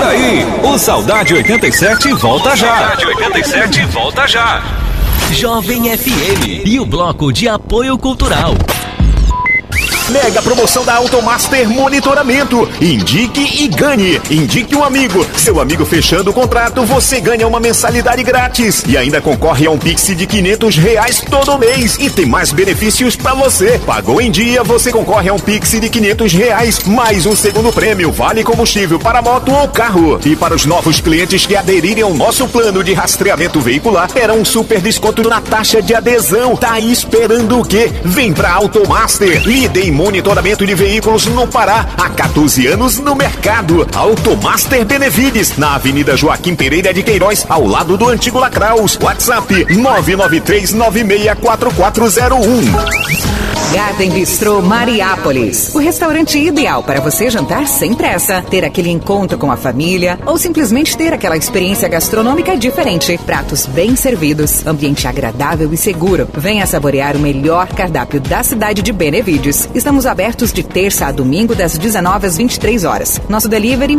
aí, o Saudade 87 volta já. Saudade 87 volta já. Jovem FM e o bloco de apoio cultural. Mega promoção da Automaster Monitoramento. Indique e ganhe. Indique um amigo. Seu amigo fechando o contrato, você ganha uma mensalidade grátis. E ainda concorre a um Pix de R$500 todo mês. E tem mais benefícios pra você. Pagou em dia, você concorre a um Pix de R$500. Mais um segundo prêmio. Vale combustível para moto ou carro. E para os novos clientes que aderirem ao nosso plano de rastreamento veicular, terá um super desconto na taxa de adesão. Tá aí esperando o quê? Vem pra Automaster. Líder em monitoramento de veículos no Pará, há 14 anos no mercado. Automaster Benevides, na Avenida Joaquim Pereira de Queiroz, ao lado do antigo Lacraus. WhatsApp 993964401. Garden Bistrô Mariápolis, o restaurante ideal para você jantar sem pressa, ter aquele encontro com a família ou simplesmente ter aquela experiência gastronômica diferente. Pratos bem servidos, ambiente agradável e seguro. Venha saborear o melhor cardápio da cidade de Benevides. Estamos abertos de terça a domingo das 19 às 23 horas. Nosso delivery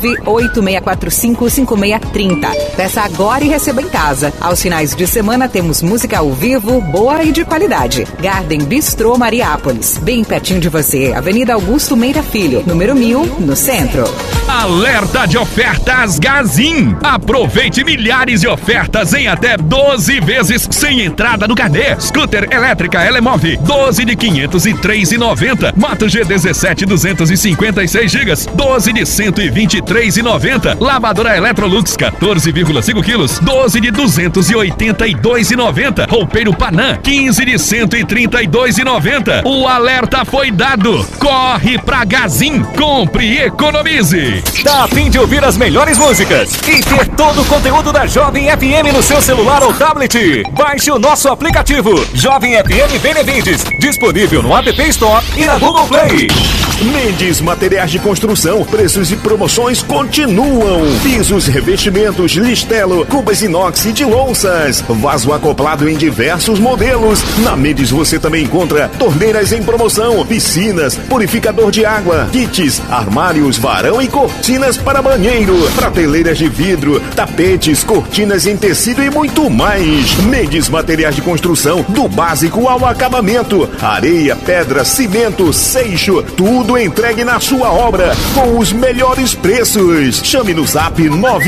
986455630. Peça agora e receba em casa. Aos finais de semana temos música ao vivo, boa e de qualidade. Garden Bistrô Mariápolis, bem pertinho de você. Avenida Augusto Meira Filho, número 1000, no centro. Alerta de ofertas Gazin. Aproveite milhares de ofertas em até 12 vezes sem entrada no carnê. Scooter elétrica Elemove, 12 de R$503,90. Moto G17 256 GB, 12 de R$123,90. Lavadora Electrolux 14,5 kg, 12 de R$282,90. Roupeiro Panam, 15 de R$132,90. O alerta foi dado. Corre pra Gazin, compre e economize. Tá a fim de ouvir as melhores músicas e ter todo o conteúdo da Jovem FM no seu celular ou tablet? Baixe o nosso aplicativo Jovem FM Benevides, disponível no App Store e na Google Play. Mendes Materiais de Construção, preços e promoções continuam. Pisos, revestimentos, listelo, cubas inox e de louças, vaso acoplado em diversos modelos. Na Mendes você também encontra torneiras em promoção, piscinas, purificador de água, kits, armários, varão e cortinas para banheiro, prateleiras de vidro, tapetes, cortinas em tecido e muito mais. Mendes Materiais de Construção, do básico ao acabamento, areia, pedra, cimento, seixo, tudo entregue na sua obra com os melhores preços. Chame no Zap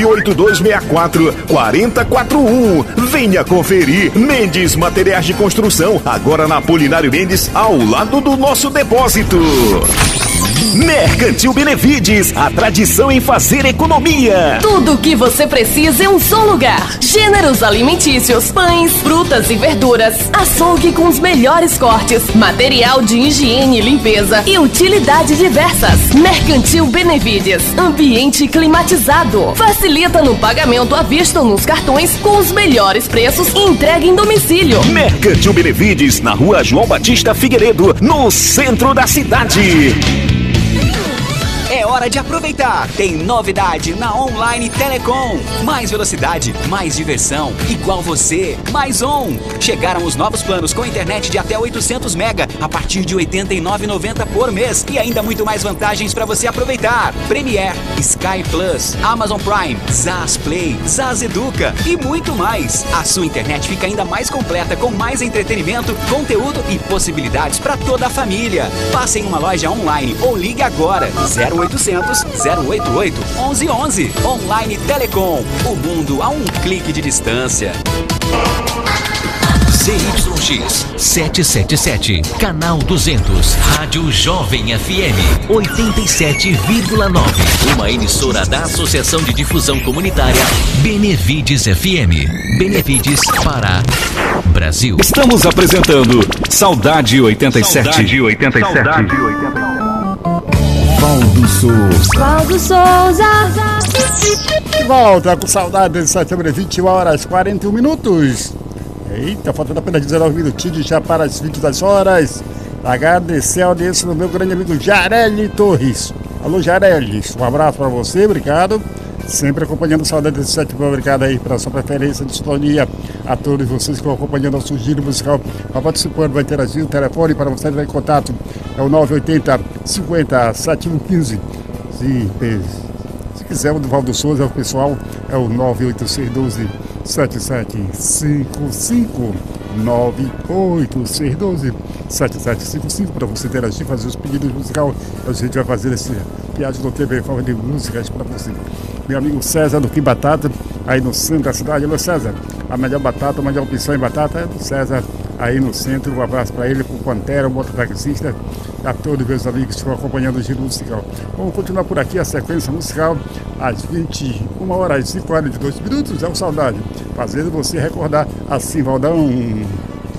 98264-4041. Venha conferir. Mendes Materiais de Construção, agora na Apolinário Mendes, ao lado do nosso depósito. Mercantil Benevides, a tradição em fazer economia. Tudo o que você precisa em um só lugar. Gêneros alimentícios, pães, frutas e verduras, açougue com os melhores cortes, material de higiene e limpeza e utilidades diversas. Mercantil Benevides, ambiente climatizado. Facilita no pagamento à vista ou nos cartões com os melhores preços e entrega em domicílio. Mercantil Benevides, na Rua João Batista Figueiredo, no centro da cidade. É hora de aproveitar! Tem novidade na Online Telecom. Mais velocidade, mais diversão, igual você, mais on. Chegaram os novos planos com internet de até 800 mega a partir de R$ 89,90 por mês e ainda muito mais vantagens para você aproveitar. Premiere, Sky Plus, Amazon Prime, Zaz Play, Zaz Educa e muito mais. A sua internet fica ainda mais completa com mais entretenimento, conteúdo e possibilidades para toda a família. Passe em uma loja online ou ligue agora 0800 088 1111. Online Telecom. O mundo a um clique de distância. ZYX 777, canal 200, Rádio Jovem FM 87,9. Uma emissora da Associação de Difusão Comunitária Benevides FM. Benevides, Pará, Brasil. Estamos apresentando Saudade 87. Saudade 87. Saudade 87. Valdo Souza. Valdo Souza. Volta com Saudade 87, 21 horas 41 minutos. Eita, faltando apenas 19 minutinhos já para as 20 das horas. Agradecer a audiência do meu grande amigo Jareli Torres. Alô, Jareli, um abraço para você, obrigado. Sempre acompanhando o Saudade 87, obrigado aí pela sua preferência de sintonia. A todos vocês que estão acompanhando o nosso giro musical, vai participando, vai interagir. O telefone para você entrar em contato é o 980 50 7115. Se quiser, o Divaldo Souza, o pessoal é o 98612-7755. 98612-7755 para você interagir, fazer os pedidos musicais. A gente vai fazer esse viagem do TV em forma de músicas para você. Meu amigo César do Que Batata, aí no centro da cidade. Alô, César, a melhor batata, a melhor opção em batata é do César, aí no centro. Um abraço para ele, com o Pantera, o mototaxista, a todos meus amigos que estão acompanhando o giro musical. Vamos continuar por aqui a sequência musical às 21h e 5h e 2 minutos. É um saudade, fazendo você recordar assim, Valdão.